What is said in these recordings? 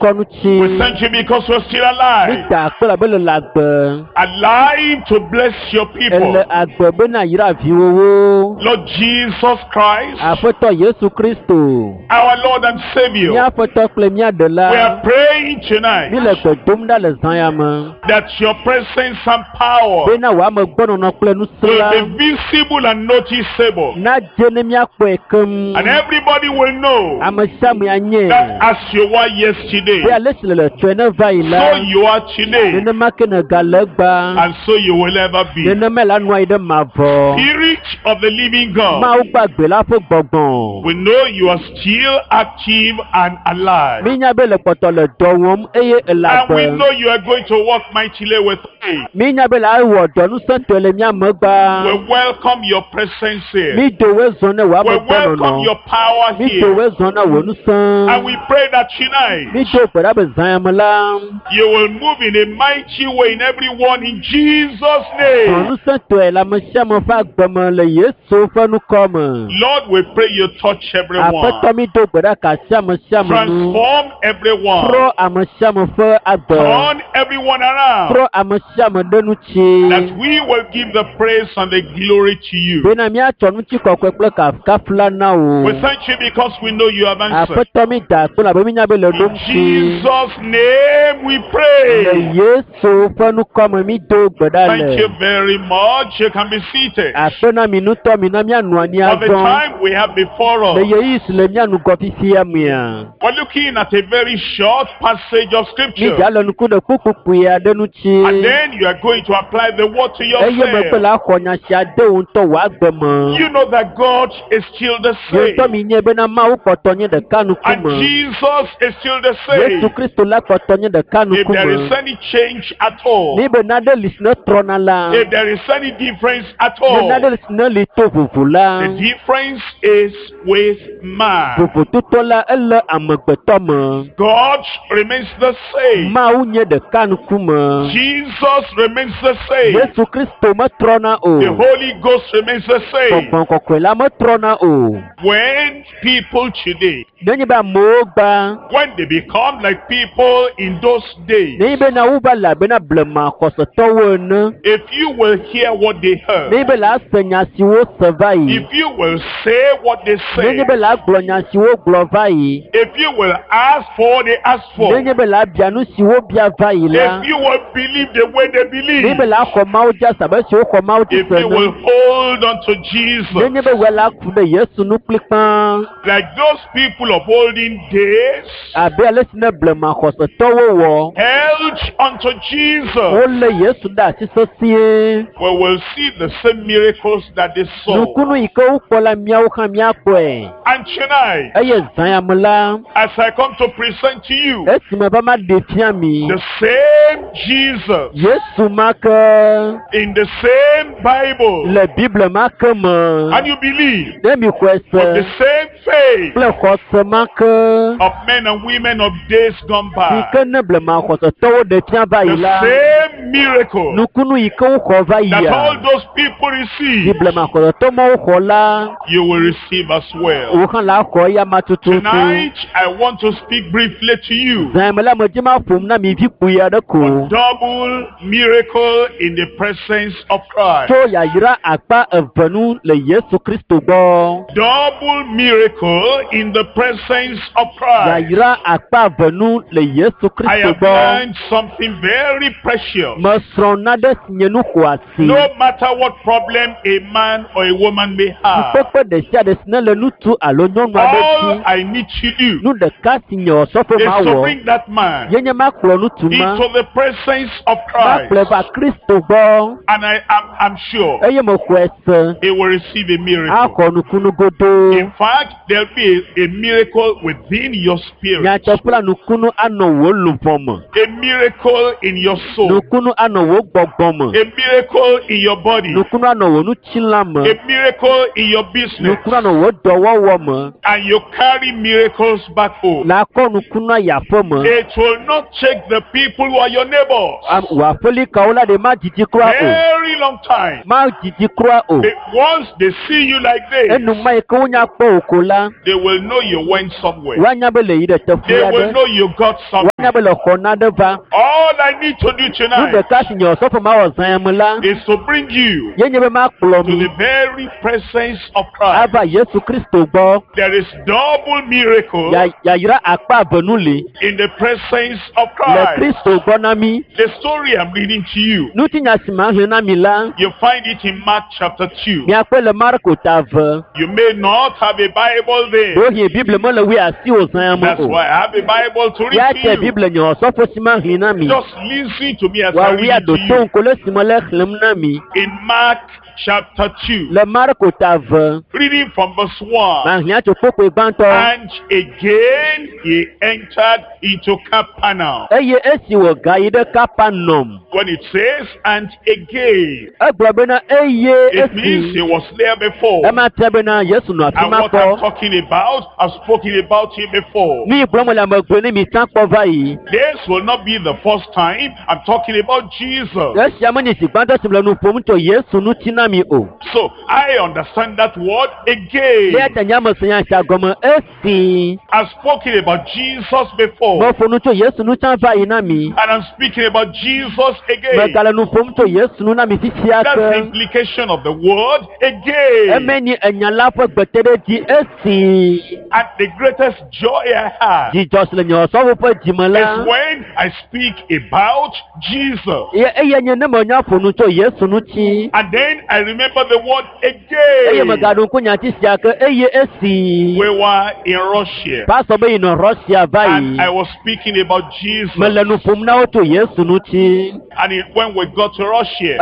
We thank you because we're still alive. Alive to bless your people. Lord Jesus Christ, our Lord and Savior, we are praying tonight that your presence and power will be visible and noticeable. And everybody will know that as you were yesterday, so you are today, and so you will ever be. Spirit of the living God, we know you are still active and alive. And we know you are going to work mightily with me. We welcome your presence here. We welcome your power here. And we pray that tonight you will move in a mighty way in everyone in Jesus' name. Lord, we pray you touch everyone. Transform everyone. Turn everyone around. That we will give the praise and the glory to you. We thank you because we know you have answered. In Jesus' name we pray. Thank you very much. You can be seated. For the time we have before us, we're looking at a very short passage of scripture. And then you are going to apply the word to yourself. You know that God is still the same. And Jesus is still the same. If there is any change at all, if there is any difference at all, the difference is with man. God remains the same. Jesus remains the same. The Holy Ghost remains the same. When people today, when they become like people in those days, if you will hear what they heard, if you will say what they say, if you will ask for what they ask for, if you will believe the way they believe, if you will hold on to Jesus, like those people of olden days held unto Jesus, we will see the same miracles that they saw. And tonight, as I come to present to you the same Jesus in the same Bible, and you believe with the same faith of men and women of days gone by, the same miracle that all those people receive, you will receive as well. Tonight, I want to speak briefly to you on double miracle in the presence of Christ. Double miracle in the presence of Christ. I have learned something very precious. No matter what problem a man or a woman may have, all I need to do is to bring that man into the presence of Christ, and I'm sure he will receive a miracle. In fact, there will be a miracle within your spirit, a miracle in your soul, a miracle in your body, a miracle in your business, and you carry miracles back home. It will not take the people who are your neighbors very long time. Once they see you like this, they will know you went somewhere. They will know you got somewhere. All I need to do tonight is to bring you to the very presence of Christ. There is double miracle in the presence of Christ. The story I'm reading to you, you find it in Mark chapter 2. You may not have a Bible there. That's why I have a Bible to read to you. Just listen to me as I read it to you. In Mark chapter 2, reading from verse 1. And again he entered into Capernaum. When it says and again, it means he was there before. And what I'm talking about, I've spoken about him before. This will not be the first time I'm talking about Jesus. So I understand that word again. I've spoken about Jesus before, and I'm speaking about Jesus again. That's the implication of the word again. And the greatest joy I have is when I speak about Jesus. And then I remember the word again. We were in Russia, and I was speaking about Jesus. And when we got to Russia,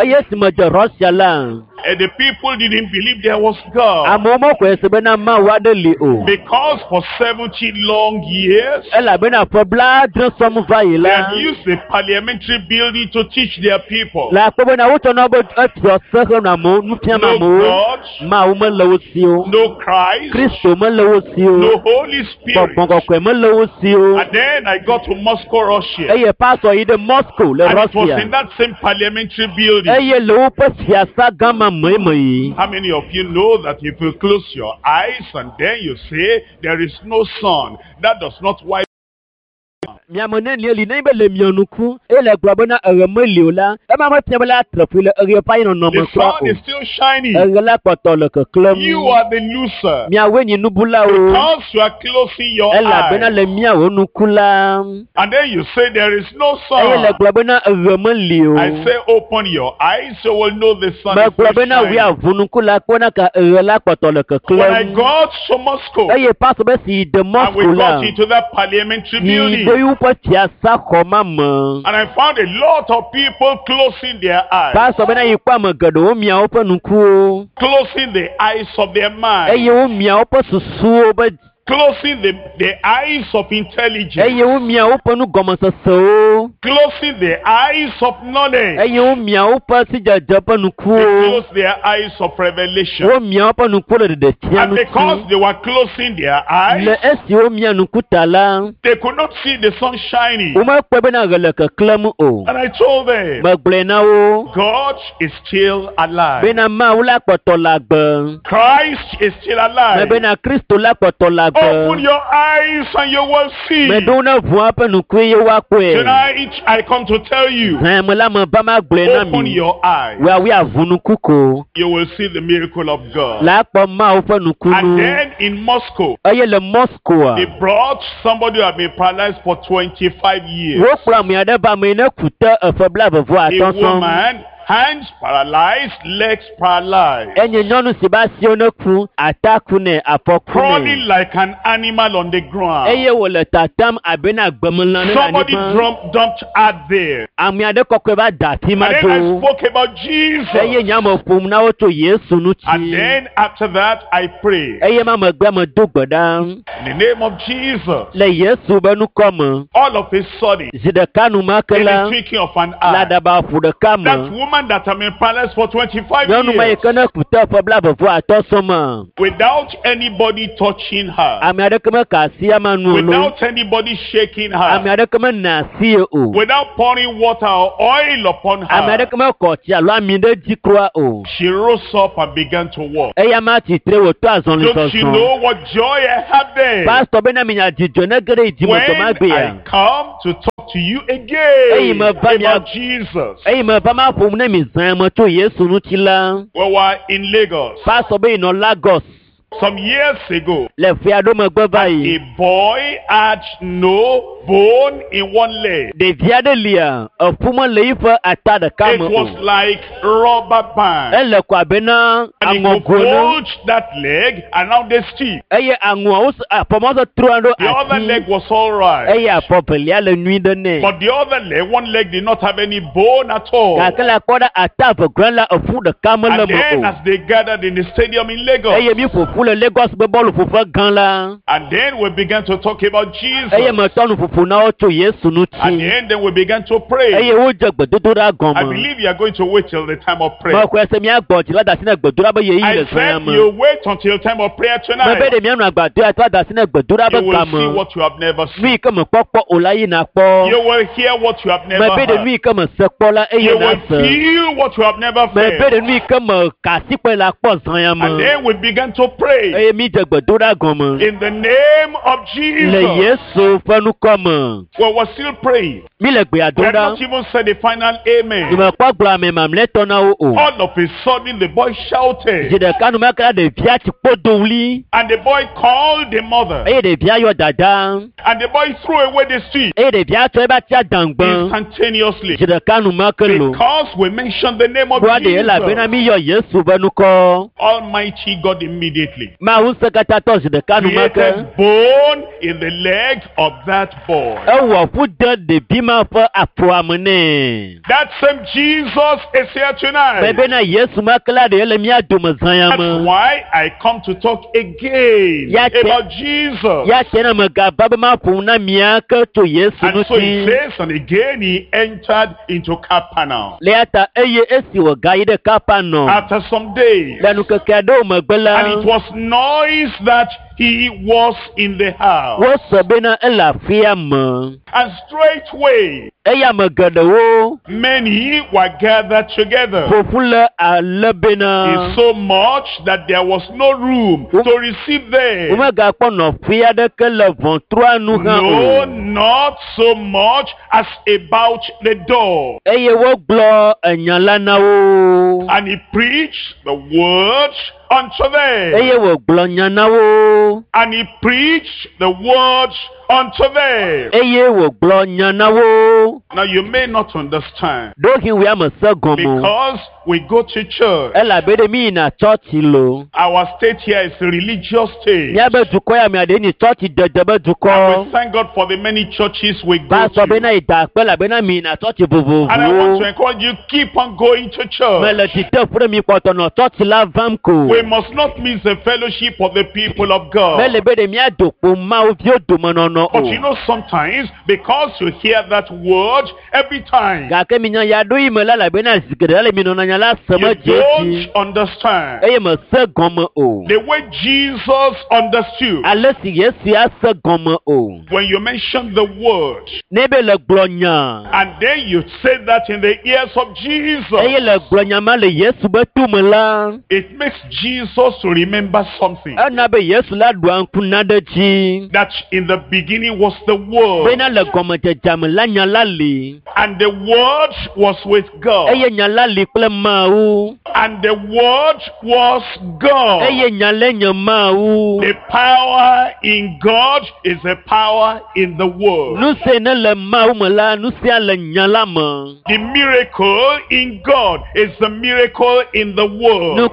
the people didn't believe there was God, because for 70 long years they had used the parliamentary building to teach their people no God, no Christ, no Holy Spirit. And then I got to Moscow, Russia, and it was in that same parliamentary building. How many of you know that if you close your eyes and then you say there is no sun, that does not wipe the sun is still shining. You are the loser because you are closing your eyes. And then you say there is no sun. I say open your eyes, so you will know the sun is still shining. When I got to Moscow, and we got into that parliamentary building, and I found a lot of people closing their eyes, closing the eyes of their mind, closing the eyes of intelligence, closing the eyes of knowledge, they close their eyes of revelation. And because they were closing their eyes, they could not see the sun shining. And I told them, God is still alive. Christ is still alive. Open your eyes and you will see. Tonight I come to tell you, open your eyes. You will see the miracle of God. And then in Moscow, they brought somebody who had been paralyzed for 25 years. A woman, hands paralyzed, legs paralyzed, crawling like an animal on the ground. Somebody dumped out there. And then I spoke about Jesus. And then after that I prayed. In the name of Jesus. All of a sudden, in the twinkling of an eye, that woman woman that I'm in palace for 25 years. Without anybody touching her. Without anybody shaking her. Without pouring water or oil upon her. She rose up and began to walk. Don't you know what joy I have there? When I come to talk to you again about Jesus. We were in Lagos. Some years ago, a boy had no bone in one leg. It was like rubber band. And he could hold that leg around the stick. The other leg was all right. But the other leg, one leg did not have any bone at all. And then as they gathered in the stadium in Lagos, and then we began to talk about Jesus. At the end, then we began to pray. I believe you are going to wait till the time of prayer. I said you wait until the time of prayer tonight. You will see what you have never seen. You will hear what you have never heard. You will feel what you have never felt. And then we began to pray. In the name of Jesus. Well, we're still praying. We have not even said the final amen. All of a sudden, the boy shouted. And the boy called the mother. And the boy threw away the stick instantaneously. Because we mentioned the name of Jesus. Almighty God immediately created bone in the leg of that boy. That same Jesus is here tonight. That's why I come to talk again about Jesus. And so he says, and again he entered into Capernaum. After some days, and it was noise that he was in the house. And straightway, many were gathered together. It's so much that there was no room to receive them. No, not so much as about the door. And he preached the word unto them. And he preached the words unto them. Now you may not understand. Because we go to church. Our state here is a religious state. And we thank God for the many churches we go to. And I want to encourage you, keep on going to church. We must not miss the fellowship of the people of God. But you know, sometimes, because you hear that word every time, you don't understand the way Jesus understood. When you mention the word, and then you say that in the ears of Jesus, it makes Jesus to remember something. That in the beginning was the Word. And the Word was with God. And the Word was God. The power in God is the power in the Word. The miracle in God is the miracle in the Word.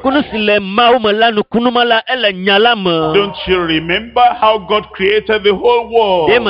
Don't you remember how God created the whole world? It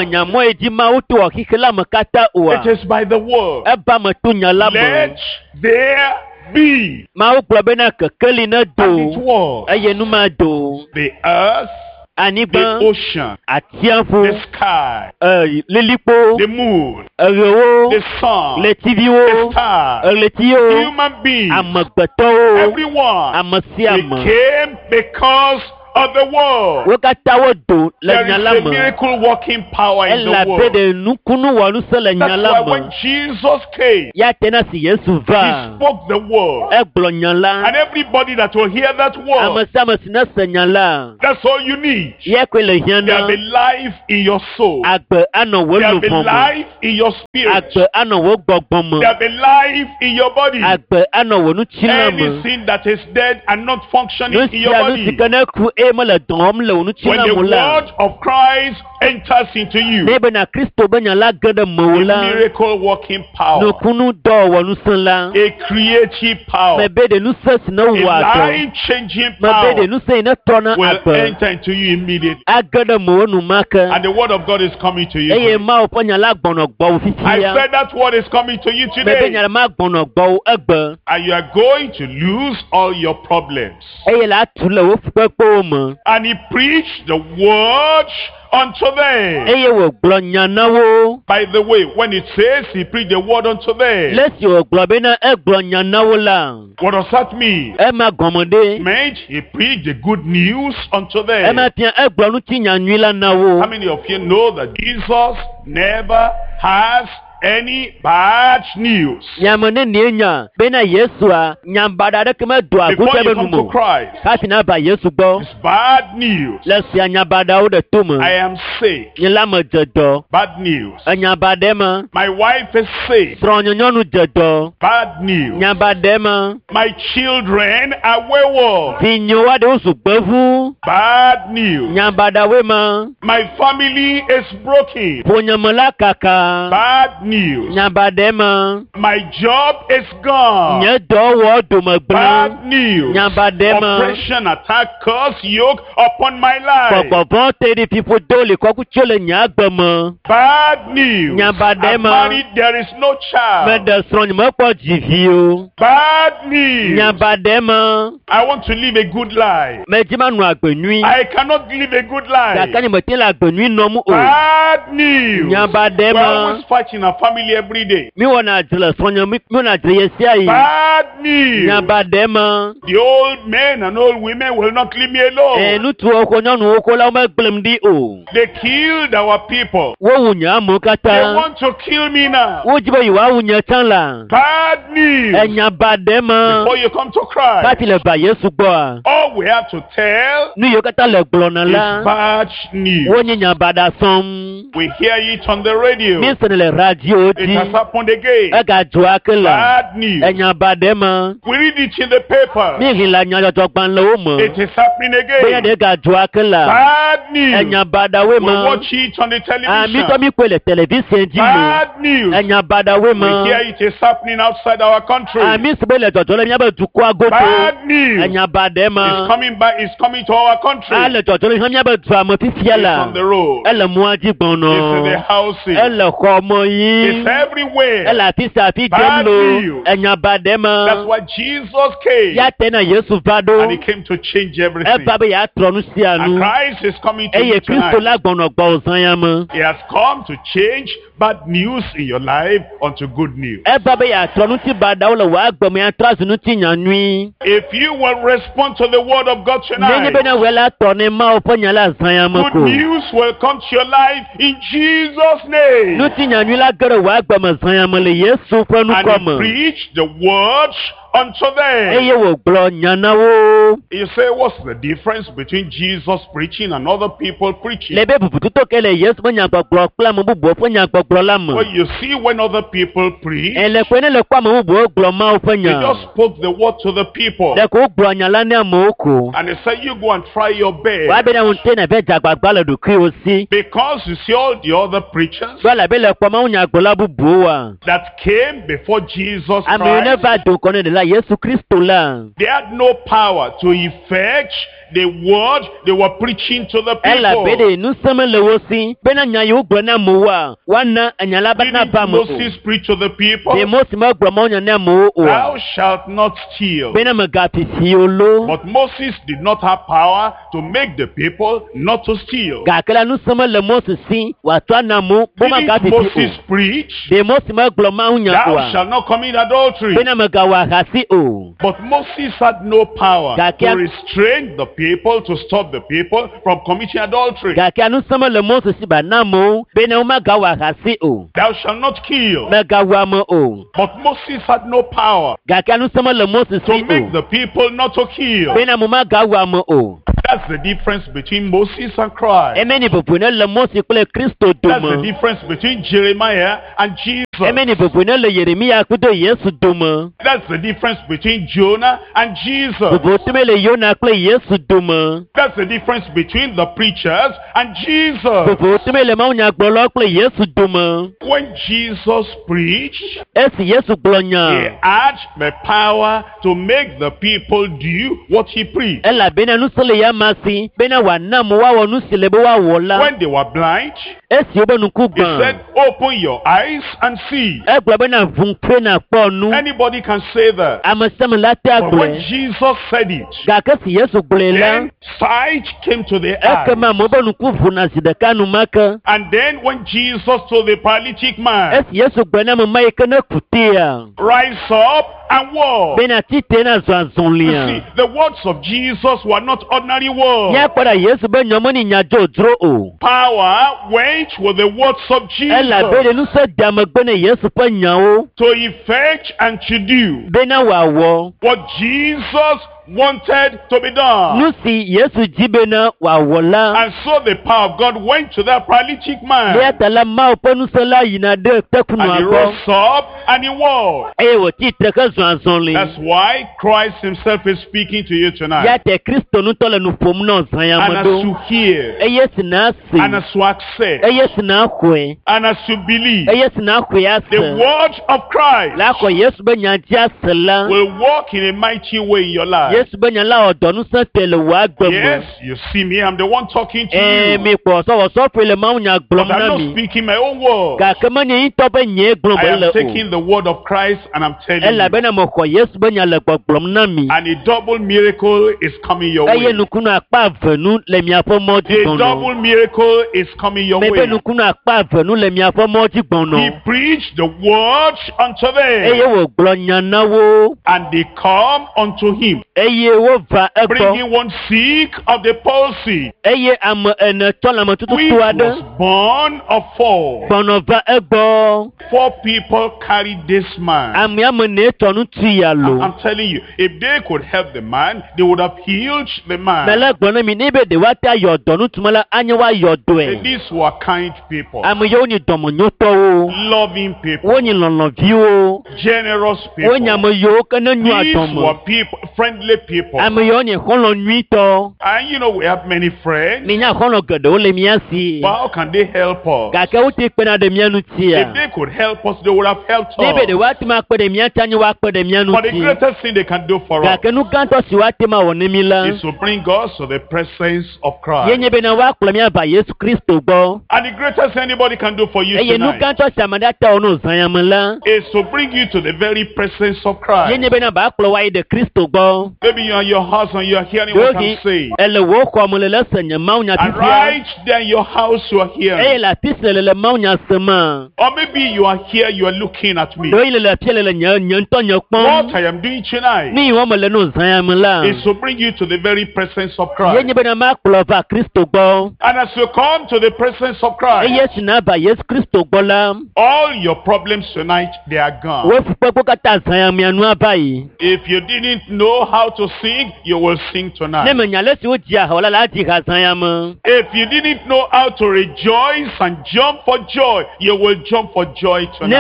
is by the Word. Let there be. And it was. The earth the ocean, the sky, the moon, the sun, the stars, human beings, everyone. They came because of the world. There is a miracle working power in the world. That's why when Jesus came, he spoke the word. And everybody that will hear that word, that's all you need. There will be life in your soul. There will be life in your spirit. There will be life in your body. Anything that is dead and not functioning in your body, when the word of Christ enters into you, a miracle working power, a creative power, a life changing power will enter into you immediately. And the word of God is coming to you. I said that word is coming to you today. And you are going to lose all your problems. And he preached the word unto them. By the way, when it says he preached the word unto them, what does that mean? It meant he preached the good news unto them. How many of you know that Jesus never has any bad news? Before you come to Christ, it's bad news. I am sick. Bad news. My wife is sick. Bad news. My children are wayward. Bad news. My family is broken. Bad news. My job is gone. Bad news. Oppression, attack, curse, yoke upon my life. Bad news. I'm married, there is no child. Bad news. I want to live a good life. I cannot live a good life. Bad news. We're always fighting our family every day. Bad news. The old men and old women will not leave me alone. They killed our people. They want to kill me now. Bad news. Before you come to Christ, all we have to tell is bad news. We hear it on the radio. It has happened again. Bad news. We read it in the paper. It is happening again. Bad news. We watch it on the television. Bad news. We hear it is happening outside our country. Bad news. It's coming to our country. It's on the road. It's in the houses. It's everywhere. Bad news. That's why Jesus came. And he came to change everything. And Christ is coming to you tonight. He has come to change bad news in your life onto good news. If you will respond to the word of God tonight, good news will come to your life in Jesus' name. And he preached the word unto them. You say, what's the difference between Jesus preaching and other people preaching? Well, you see, when other people preach, they just spoke the word to the people. And they say, you go and try your best. Because you see all the other preachers that came before Jesus Christ, Yesu Kristo la. They had no power to effect the word they were preaching to the people. Didn't Moses preach to the people? Thou shalt not steal. But Moses did not have power to make the people not to steal. Didn't Moses preach? Thou shalt not commit adultery. But Moses had no power to restrain the people, to stop the people from committing adultery. Thou shalt not kill. But Moses had no power to make the people not to kill. That's the difference between Moses and Christ. That's the difference between Jeremiah and Jesus. That's the difference between Jonah and Jesus. That's the difference between the preachers and Jesus. When Jesus preached, he had the power to make the people do what he preached. When they were blind, he said, open your eyes and see. Anybody can say that. But when Jesus said it, then sight came to the eye. And then when Jesus told the paralytic man, rise up and walk. You see, the words of Jesus were not ordinary words. Power went with the words of Jesus to effect and to do what Jesus wanted to be done. And so the power of God went to that paralytic man. And he rose up and he walked. That's why Christ himself is speaking to you tonight. And as you hear, and as you accept, and as you believe, the word of Christ will walk in a mighty way in your life. Yes, you see me, I'm the one talking to you. But I'm not speaking my own word. I am taking the word of Christ and I'm telling you. And a double miracle is coming your way. A double miracle is coming your way. He preached the word unto them, and they come unto him, bringing one sick of the palsy, which was born of four. 4 people carried this man. I'm telling you, if they could help the man, they would have healed the man. These were kind people, loving people, generous people. These were people, friendly people. And you know, we have many friends, but how can they help us? If they could help us, they would have helped us. But the greatest thing they can do for us is to bring us to the presence of Christ. And the greatest thing anybody can do for you tonight is to bring you to the very presence of Christ. Maybe you're in your house and you're hearing what I'm saying. And right there in your house you are hearing. Or maybe you are here, you are looking at me. What I am doing tonight is to bring you to the very presence of Christ. And as you come to the presence of Christ, all your problems tonight, they are gone. If you didn't know how to sing, you will sing tonight. If you didn't know how to rejoice and jump for joy, you will jump for joy tonight.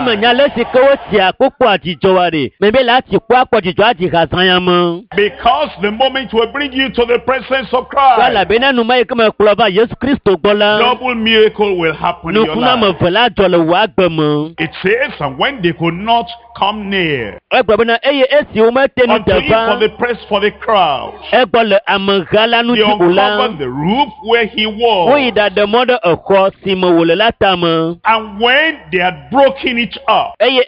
Because the moment will bring you to the presence of Christ, double miracle will happen in your life. It says, and when they could not come near unto him for the crowd, they uncovered the roof where he was. And when they had broken it up, they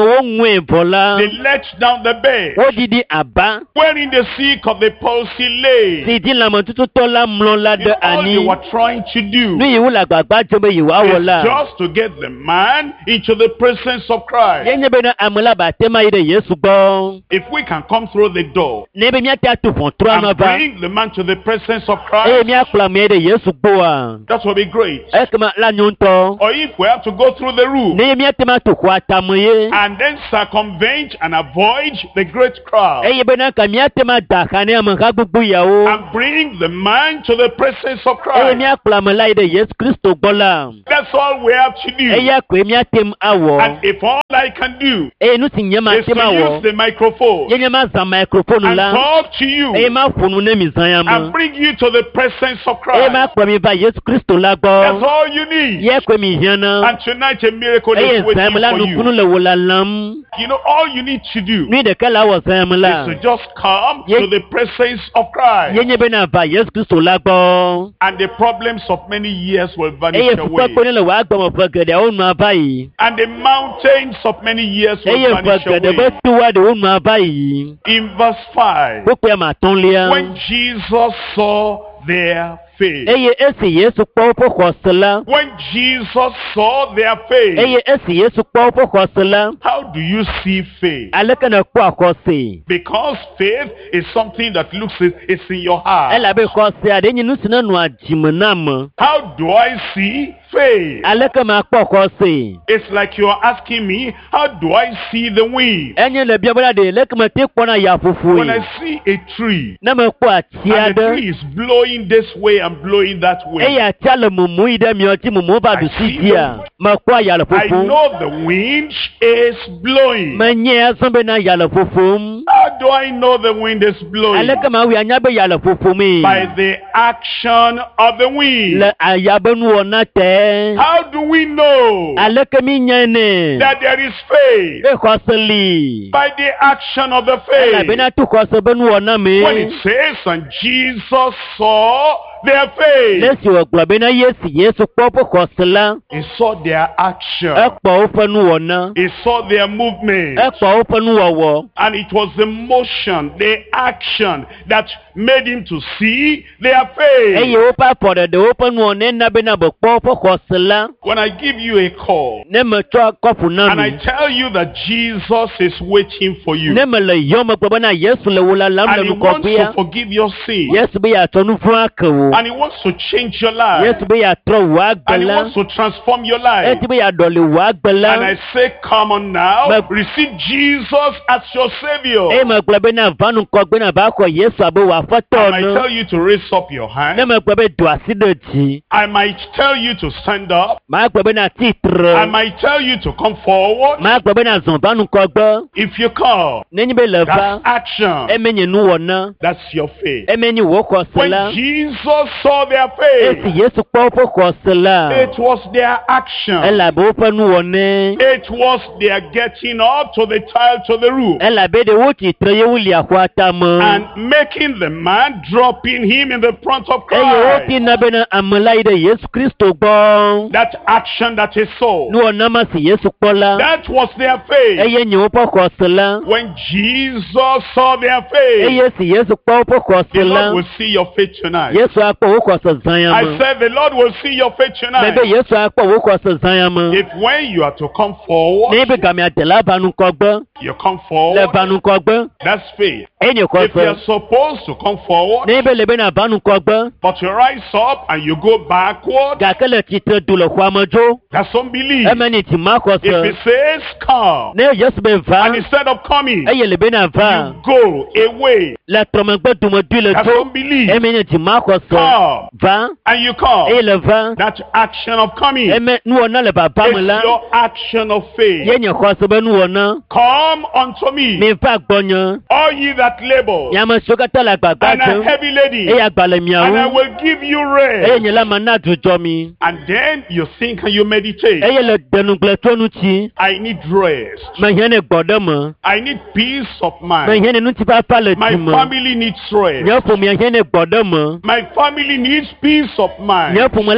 let down the bed wherein the sick of the palsy lay. All they were trying to do is just to get the man into the presence of Christ. If we can come through the door and bring the man to the presence of Christ, that will be great. Or if we have to go through the roof and then circumvent and avoid the great crowd and bring the man to the presence of Christ, that's all we have to do. And if all I can do is to use the microphone and talk to you and bring you to the presence of Christ, that's all you need. And tonight a miracle is waiting for you. You know, all you need to do is to just come to the presence of Christ, and the problems of many years will vanish away, and the mountains of many years will vanish away. In verse 5, when Jesus saw their faith, when Jesus saw their faith, how do you see faith? Because faith is something that looks, it's in your heart. How do I see faith? It's like you're asking me, how do I see the wind? When I see a tree, and the tree is blowing this way and blowing that way, I know the wind is blowing. How do I know the wind is blowing? By the action of the wind. How do we know that there is faith? By the action of the faith. When it says, and Jesus saw their faith, he saw their action, he saw their movement, and it was the motion, the action that made him to see their faith. When I give you a call and I tell you that Jesus is waiting for you and he wants to forgive your sins and he wants to change your life and he wants to transform your life, and I say, come on now, receive Jesus as your Savior, and I tell you to raise up your hand, I might tell you to stand up, I might tell you to come forward. If you come, that's action, that's your faith. When Jesus saw their faith, it was their action, it was their getting up to the tile, to the roof, and making the man, dropping him in the front of Christ. That action that he saw, that was their faith. When Jesus saw their faith, the Lord will see your faith tonight. I said the Lord will see your faith tonight. If when you are to come forward, you come forward, that's faith. If you are supposed to come forward, but you rise up and you go backward, that's unbelief. If it says come, and instead of coming, you go away, As unbelief. Come. And you come. That action of coming. It's your action of faith. Come unto me, all ye that labor and are heavy laden, and I will give you rest. And then you think and you meditate. I need rest. I need peace of mind. My family needs rest. My family needs peace of mind.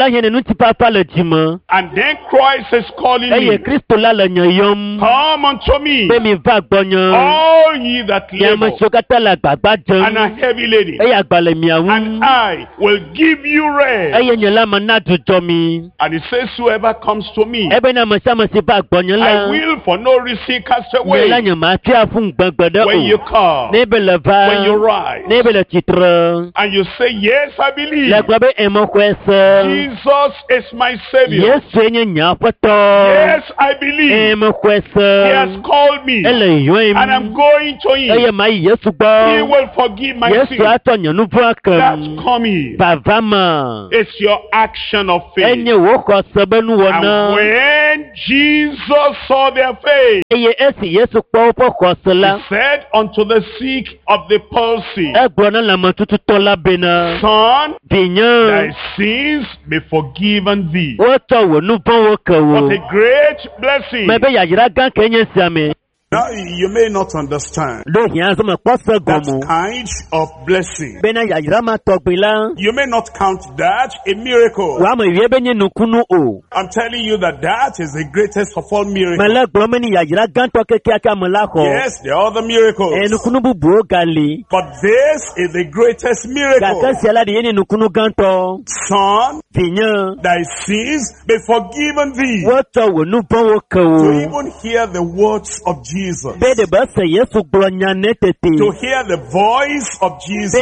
And then Christ is calling me. Come unto me, all ye that labor and are heavy laden, and I will give you rest. And it says, whoever comes to me, I will for no reason cast away. When you come, when you rise, and you say, yes, I believe Jesus is my Savior. Yes, I believe He has called me, and I'm going to Him. He will forgive my sins. That's coming. It's your action of faith. And when Jesus saw their faith, He said unto the sick of the palsy, Son, thy sins be forgiven thee. What a great blessing. Now, you may not understand that kind of blessing. You may not count that a miracle. I'm telling you that is the greatest of all miracles. Yes, there are other miracles. But this is the greatest miracle. Son, thy sins be forgiven thee. To even hear the words of Jesus. To hear the voice of Jesus.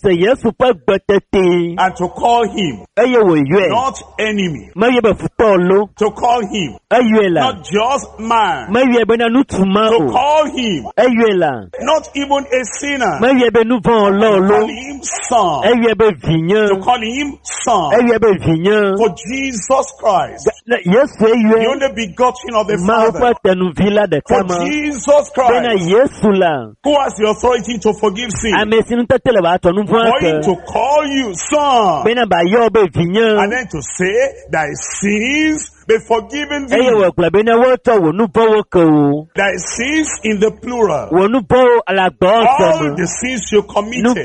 And to call Him not enemy. To call Him not just man. To call Him not even a sinner. To call Him son. To call Him son. For Jesus Christ, the only begotten of the Father. For Jesus Christ, who has the authority to forgive sin, for Him to call you son, and then to say thy sins be forgiven thee. Thy sins in the plural. All the sins you committed.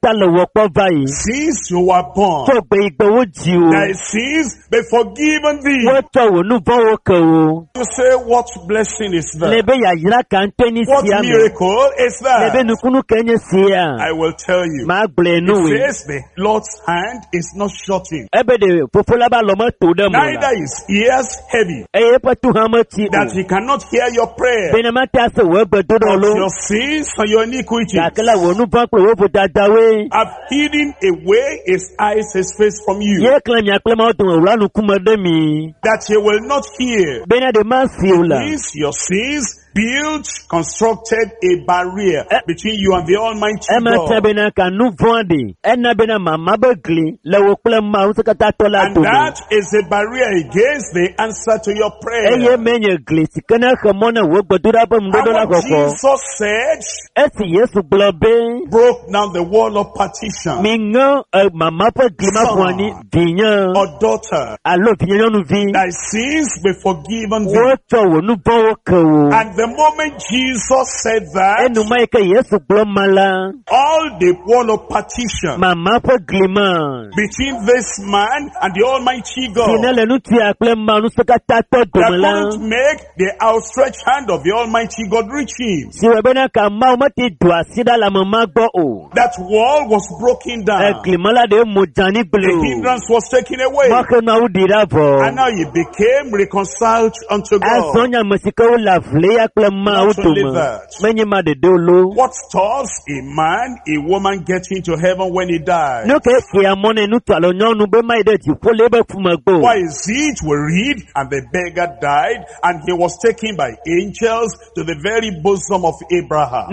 Since you were born. Thy sins be forgiven thee. You say, what blessing is that? What miracle is that? I will tell you. It says the Lord's hand is not shortened. Neither is ears heavy, that He cannot hear your prayer, of your sins and your iniquities. I've hidden away His eyes, His face from you, that He will not hear. These your sins constructed a barrier between you and the Almighty God. And that is a barrier against the answer to your prayer. And what Jesus said broke down the wall of partition. Son or daughter, thy sins be forgiven thee. And the moment Jesus said that, all the wall of partition between this man and the Almighty God, that couldn't make the outstretched hand of the Almighty God reach Him, that wall was broken down. The hindrance was taken away, and now He became reconciled unto God. Not only that, what stops a man, a woman getting to heaven when he dies? Why is it we read, and the beggar died, and he was taken by angels to the very bosom of Abraham?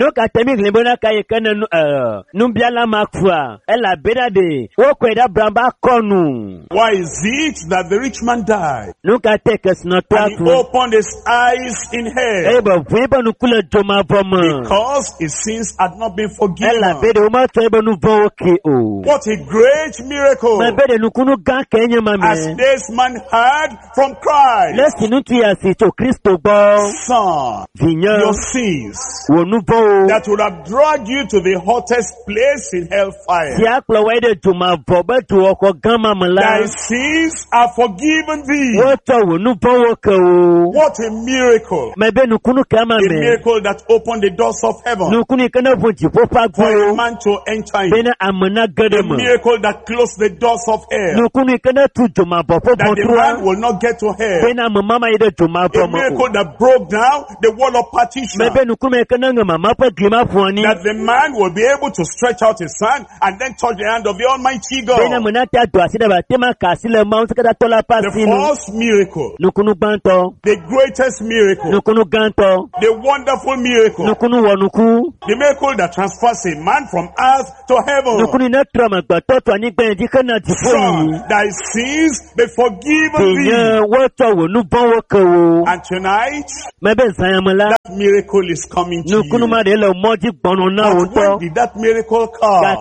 Why is it that the rich man died, and he opened his eyes in hell, because his sins had not been forgiven? What a great miracle! As this man heard from Christ, Son, your sins that would have dragged you to the hottest place in hellfire, thy sins are forgiven thee. What a miracle! A miracle that opened the doors of heaven for a man to enter in. A miracle that closed the doors of hell, that the man will not get to hell. A miracle that broke down the wall of partition, that the man will be able to stretch out his hand and then touch the hand of the Almighty God. The first miracle, the greatest miracle, the wonderful miracle, the miracle that transfers a man from earth to heaven. Son, thy sins be forgiven thee. And tonight, that miracle is coming to you. But when did that miracle come?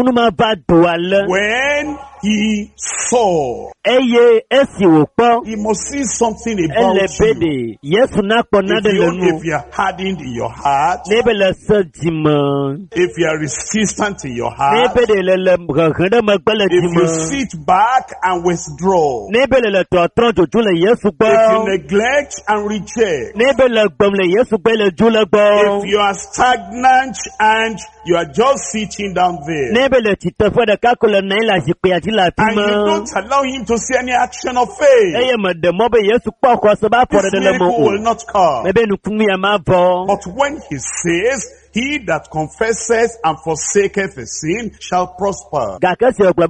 When he saw. He must see something about you. If you are hardened in your heart, if you are resistant in your heart, if you sit back and withdraw, if you neglect and reject, if you are stagnant and you are just sitting down there, and you don't allow him to see any action of faith, this miracle will not come. But when he says, he that confesseth and forsaketh the sin shall prosper. That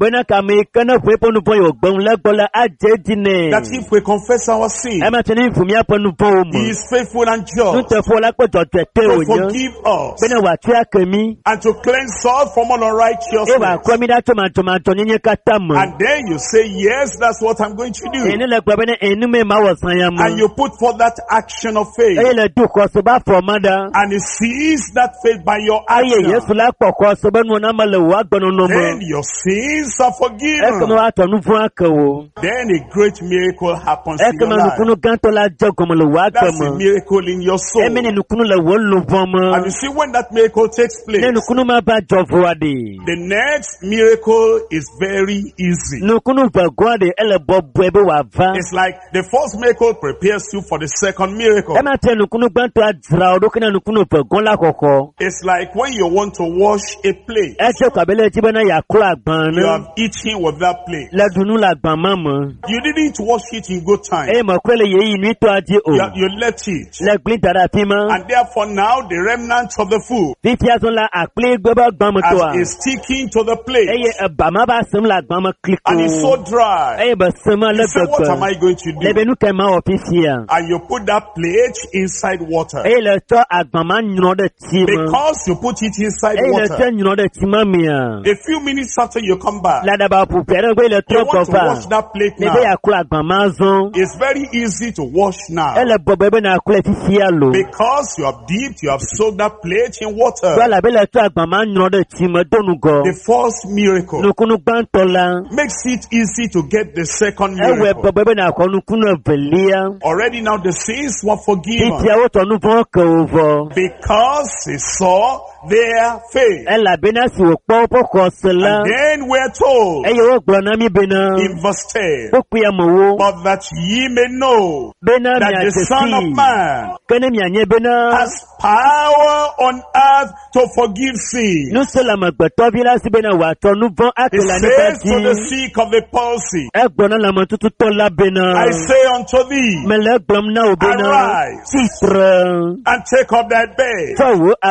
if we confess our sin, he is faithful and just to forgive us and to cleanse us from all unrighteousness. And then you say, yes, that's what I'm going to do. And you put forth that action of faith. And he sees that faith by your action. Then your sins are forgiven. Then a great miracle happens in your life. That's a miracle in your soul. And you see, when that miracle takes place, the next miracle is very easy. It's like the first miracle prepares you for the second miracle. It's like when you want to wash a plate. You have eaten with that plate. You didn't wash it in good time. You let it. And therefore now the remnant of the food is sticking to the plate. And it's so dry. You say, what am I going to do? And you put that plate inside water. Because you put it inside water, a few minutes after you come back, you want to wash that plate now. It's very easy to wash now, because you have dipped, you have soaked that plate in water. The first miracle makes it easy to get the second miracle. Already now the sins were forgiven, because he saw their faith. And then we're told in verse 10, but that ye may know that the Son of Man has power on earth to forgive sin. It says to the sick of the palsy, I say unto thee, arise and take up thy bed.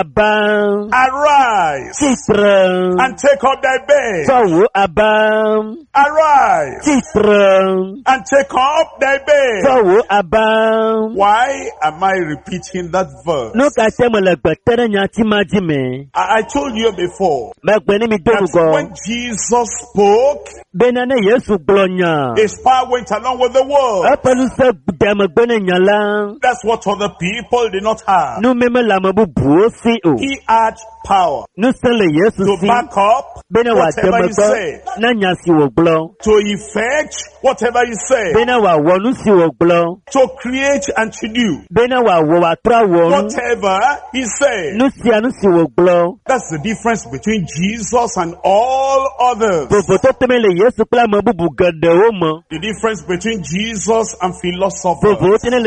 Arise and take up thy bed. Arise and take up thy bed. Why am I repeating that verse? I told you before that when Jesus spoke, his power went along with the world. That's what other people did not have. He had power to back up whatever he said, to effect whatever he said, to create and to do whatever he said. That's the difference between Jesus and all others. The difference between Jesus and philosophers.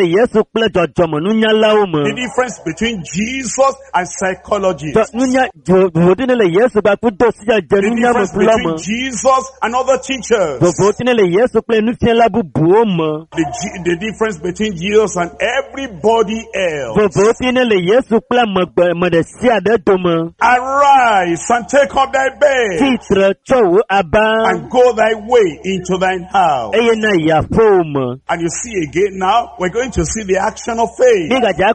The difference between Jesus and psychologists. The difference between Jesus and other teachers. The difference between Jesus and everybody else. Arise and take up thy bed and go thy way into thine house. And you see again now, we're going to see the action of faith.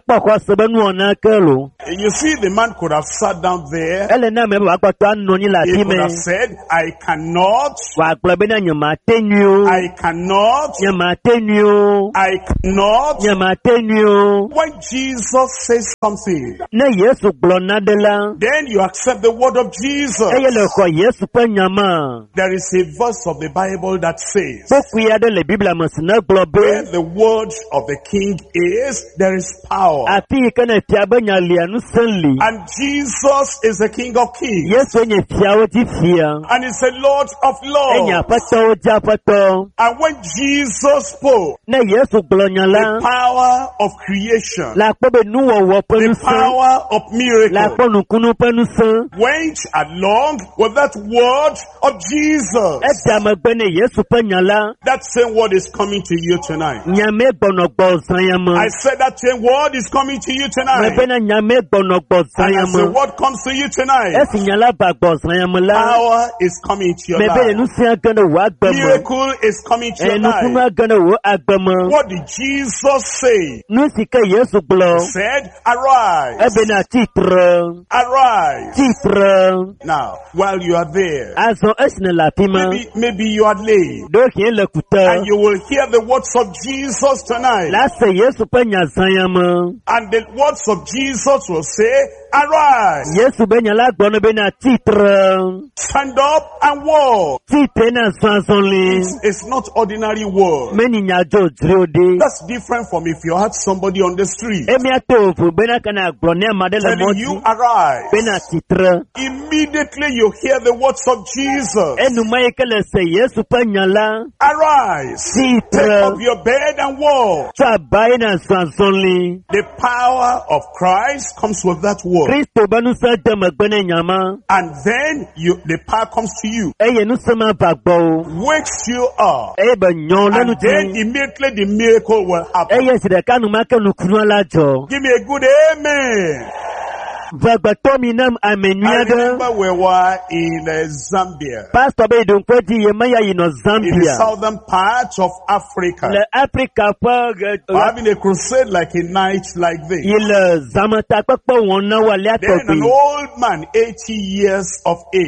You see, the man could have sat down there. He could have said, I cannot. I cannot. I cannot. When Jesus says something, then you accept the word of Jesus. There is a verse of the Bible that says, where the word of the king is, there is power. And Jesus is the King of Kings. And is the Lord of Lords. And when Jesus spoke, the power of creation, the power of miracle went along with that word of Jesus. That same word is coming to you tonight. I said that same word is coming to you tonight. And as the word comes to you tonight, power is coming to your life. Miracle is coming to your life. What did Jesus say? He said, arise. Arise. Now, while you are there, maybe you are late, and you will hear the words of Jesus tonight. And the words of Jesus will say, arise. Stand up and walk. It's not ordinary word. That's different from if you had somebody on the street telling you arise. Immediately you hear the words of Jesus. Arise. Take up your bed and walk. The power of Christ comes with that word. And then the power comes to you, wakes you up, and then immediately the miracle will happen. Give me a good amen. I remember we were in Zambia, in the southern part of Africa, having a crusade like a night like this. Then an old man, 80 years of age,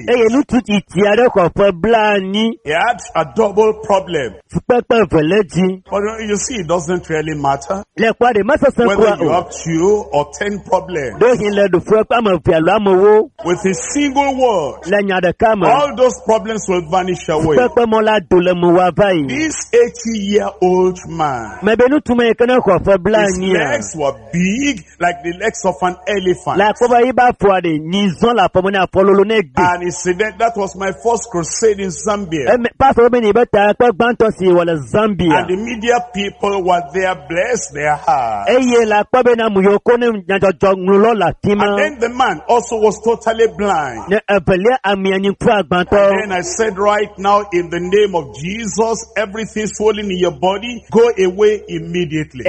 he had a double problem. But you see, it doesn't really matter whether you have 2 or 10 problems. with a single word, all those problems will vanish away. This 80-year-old man, his legs were big like the legs of an elephant. And he said that was my first crusade in Zambia. And the media people were there, bless their heart. And then the man also was totally blind. And then I said, right now, in the name of Jesus, everything swollen in your body, go away immediately.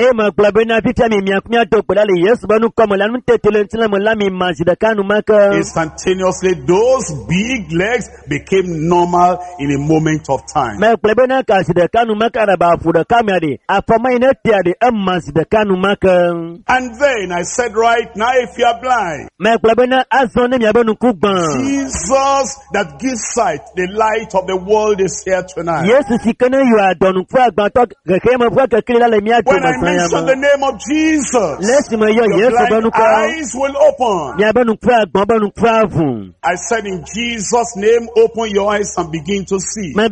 Instantaneously, those big legs became normal in a moment of time. And then I said, right now, if you are blind, Jesus that gives sight, the light of the world, is here tonight. When I mention the name of Jesus, your blind eyes will open. I said, in Jesus' name, open your eyes and begin to see. Old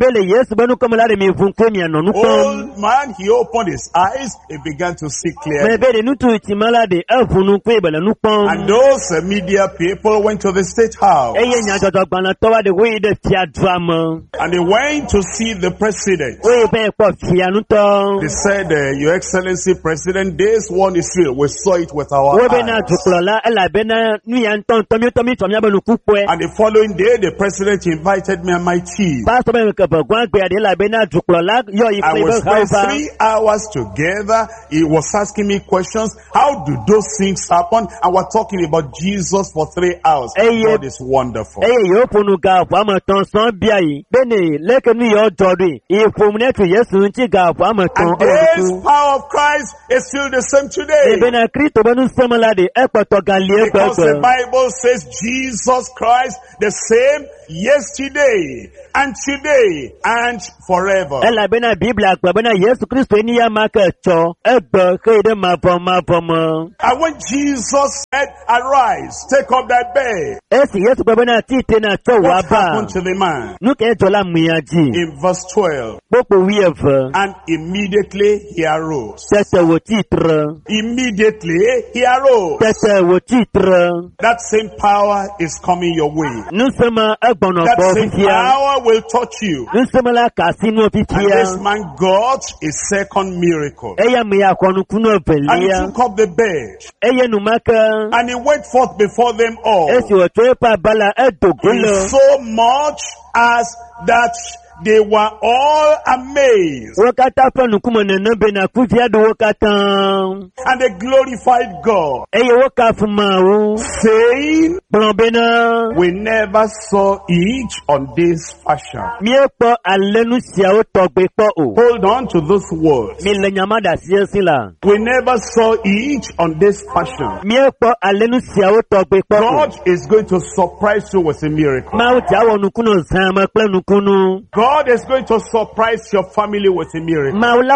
man, he opened his eyes, he began to see clearly. And those media people went to the State House. And they went to see the president. They said, Your Excellency President, this one is real. We saw it with our eyes. And the following day, the president invited me and my team. I was spent 3 hours together. He was asking me questions. How do those things happen? And we're talking about Jesus for 3 hours. God is wonderful. And this power of Christ is still the same today. Because the Bible says Jesus Christ the same yesterday and today and forever. And when Jesus said, arise, take up thy bed, what happened to the man? In verse 12, and immediately he arose. Immediately he arose. That same power is coming your way. That same power will touch you. And this man got a second miracle. And he took up the bed. And he went forth before them all. So much as that they were all amazed. And they glorified God, saying, we never saw it on this fashion. Hold on to those words. We never saw it on this fashion. God is going to surprise you with a miracle. God is going to surprise your family with a miracle. And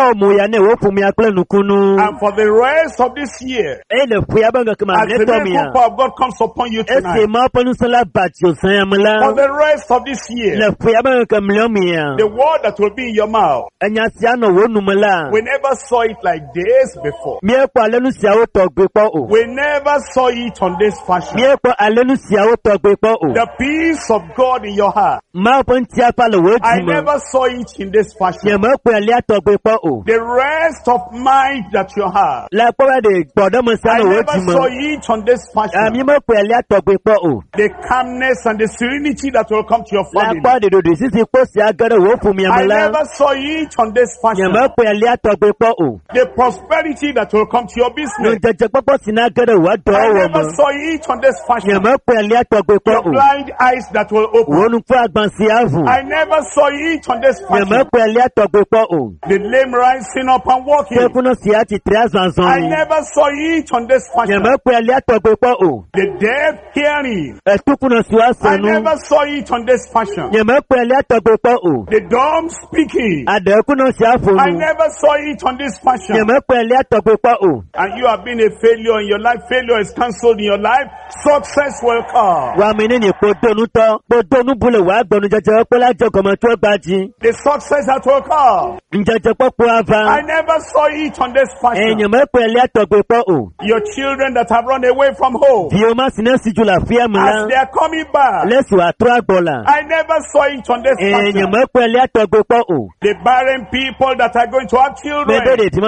for the rest of this year, as the miracle of God comes upon you tonight, for the rest of this year, the word that will be in your mouth, we never saw it like this before. We never saw it on this fashion. The peace of God in your heart, I never saw it in this fashion. The rest of mind that you have, I never saw it on this fashion. The calmness and the serenity that will come to your family, I never saw it on this fashion. The prosperity that will come to your business, I never saw it on this fashion. Your blind eyes that will open, I never saw it on this fashion. The lame rising up and walking. I never saw it on this fashion. The deaf hearing. I never saw it on this fashion. The dumb speaking. I never saw it on this fashion. And you have been a failure in your life. Failure is cancelled in your life. Success will come. The success that will come. I never saw it on this fashion. Your children that have run away from home, as they are coming back, I never saw it on this fashion. The barren people that are going to have children,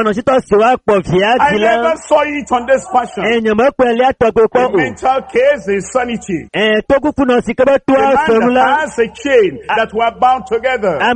I never saw it on this fashion. The mental case is sanity. The man that has a chain that were bound together, and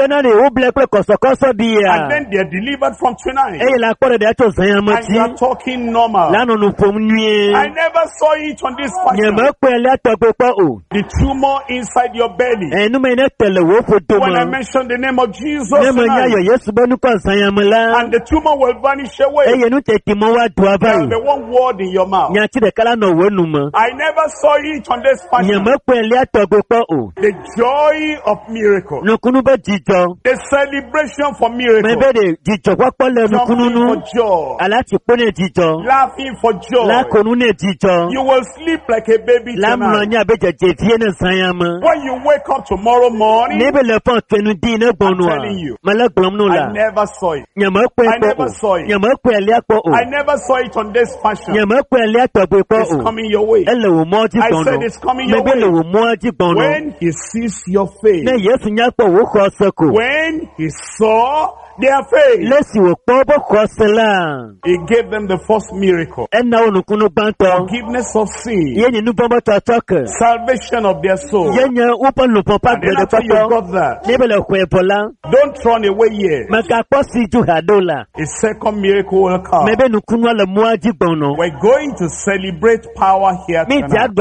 then they are delivered from tonight, and you are talking normal. I never saw it on this fashion. The tumor inside your belly, when I mention the name of Jesus tonight, and the tumor will vanish away. There will be one word in your mouth. I never saw it on this fashion. The joy of miracle, the celebration for miracle, jumping for joy, laughing for joy. You will sleep like a baby tonight. When you wake up tomorrow morning, I'm telling you, I never saw it. I never saw it. I never saw it on this fashion. It's coming your way. I said it's coming your way. When he sees your face, when he saw their faith, he gave them the first miracle. Forgiveness of sin, salvation of their soul. And then after you got that, don't run away yet. A second miracle will come. We're going to celebrate power here tonight.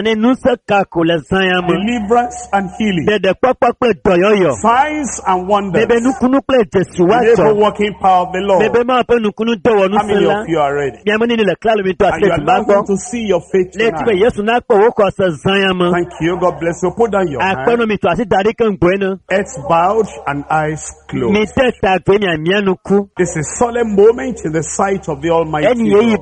Deliverance and healing, signs and wonders, the working power of the Lord. How many of you are ready? And you are not going to see your faith tonight. Thank you. God bless you. Put down your hand. Heads bowed and eyes closed. This is a solemn moment in the sight of the Almighty God.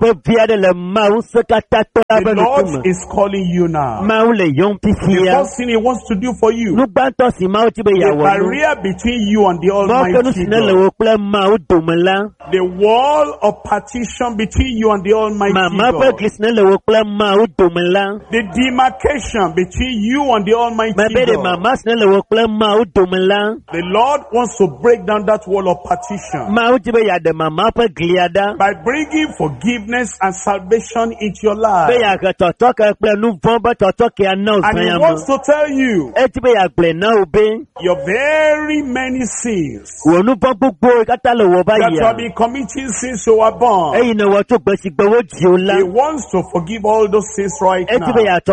The Lord is calling you now. The first thing He wants to do for you, the barrier between you and the Almighty God, the wall of partition between you and the Almighty God, the demarcation between you and the Almighty God. The Lord wants to break down that wall of partition by bringing forgiveness and salvation into your life. And He wants to tell you your very many sins that you have been committing since you were born. He wants to forgive all those sins right now.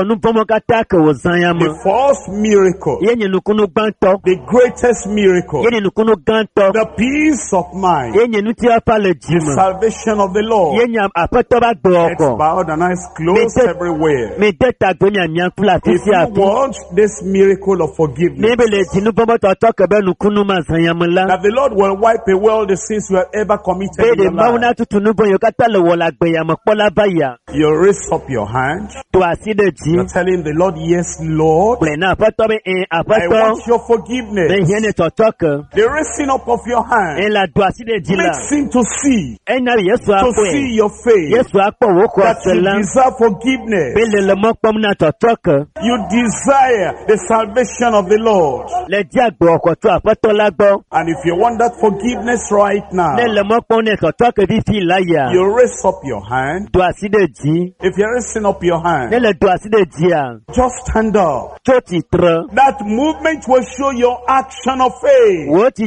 The first miracle, the greatest miracle, the peace of mind, the salvation of the Lord. It's bowed and eyes closed everywhere. If you want this miracle of forgiveness, that the Lord will wipe away all the sins you have ever committed in your life, you raise up your hand. You're telling the Lord, yes, Lord, I want your forgiveness. The raising up of your hand makes Him to see your faith, that you deserve forgiveness. You desire the salvation of the Lord. And if you want that forgiveness right now, you raise up your hand. If you're raising up your hand, just stand up. That movement will show your action of faith.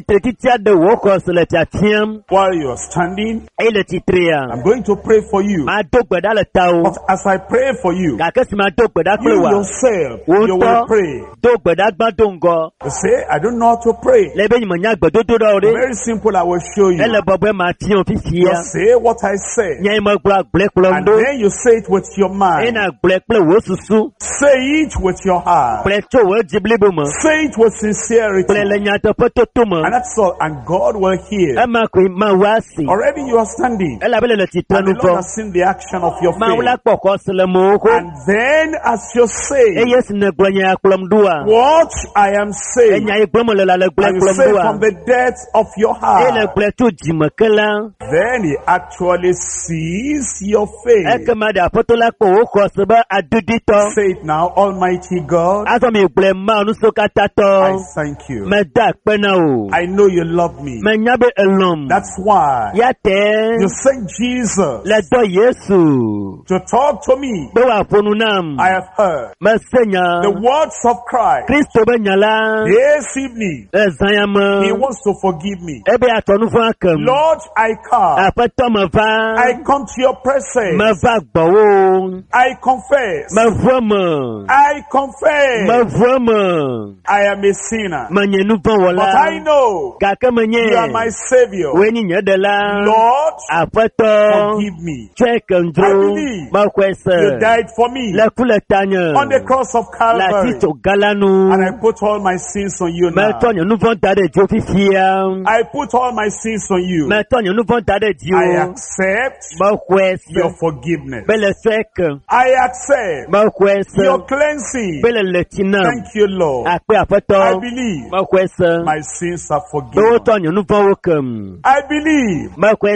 While you're standing, I'm going to pray for you. But as I pray for you, you yourself, you will pray. The say, I don't know how to pray. Very simple, I will show you. Just say what I say. And then you say it with your mind. Say it with your heart. Say it with sincerity. And that's all. And God will hear. Already you are standing. And the Lord has seen the action of your faith. And then as you say what I am saying, and you say from the depth of your heart, then He actually sees your faith. Say it now. Almighty God, I thank you. I know you love me. That's why you sent Jesus to talk to me. I have heard the words of Christ. This evening, He wants to forgive me. Lord, I come. I come to your presence. I confess. I confess. I am a sinner. But I know you are my Savior. Lord, forgive me. I believe you died for me on the cross of Calvary. And I put all my sins on you now. I put all my sins on you. I accept your forgiveness. I accept your cleansing. Thank you, Lord. I believe my sins are forgiven. I believe